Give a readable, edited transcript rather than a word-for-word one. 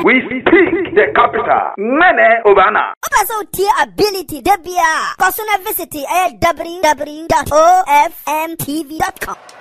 We speak the capital. Mene Obana. Also, tier ability, Debia. Cosuna visit www.ofmtv.com.